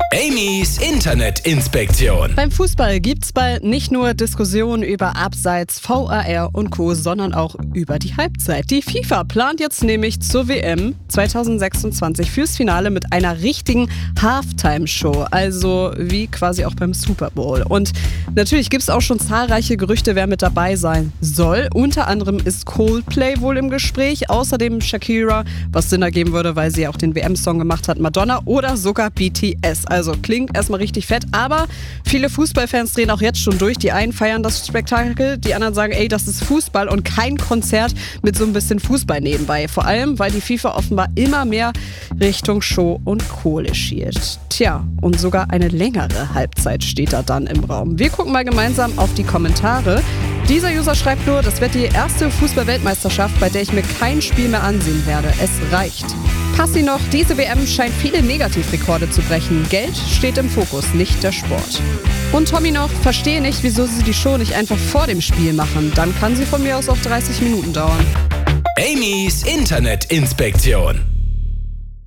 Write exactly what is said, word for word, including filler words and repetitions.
Amy's Internetinspektion. Beim Fußball gibt's bald nicht nur Diskussionen über Abseits, V A R und Co., sondern auch über die Halbzeit. Die FIFA plant jetzt nämlich zur W M zwanzig sechsundzwanzig fürs Finale mit einer richtigen Halftime-Show, also wie quasi auch beim Super Bowl. Und natürlich gibt's auch schon zahlreiche Gerüchte, wer mit dabei sein soll. Unter anderem ist Coldplay wohl im Gespräch, außerdem Shakira, was Sinn ergeben würde, weil sie ja auch den W M-Song gemacht hat, Madonna oder sogar B T S. Also klingt erstmal richtig fett, aber viele Fußballfans drehen auch jetzt schon durch. Die einen feiern das Spektakel, die anderen sagen, ey, das ist Fußball und kein Konzert mit so ein bisschen Fußball nebenbei. Vor allem, weil die FIFA offenbar immer mehr Richtung Show und Kohle schielt. Tja, und sogar eine längere Halbzeit steht da dann im Raum. Wir gucken mal gemeinsam auf die Kommentare. Dieser User schreibt nur, das wird die erste Fußball-Weltmeisterschaft, bei der ich mir kein Spiel mehr ansehen werde. Es reicht. Passi noch, diese W M scheint viele Negativrekorde zu brechen. Geld steht im Fokus, nicht der Sport. Und Tommy noch, verstehe nicht, wieso sie die Show nicht einfach vor dem Spiel machen. Dann kann sie von mir aus auch dreißig Minuten dauern. Amy's Internetinspektion.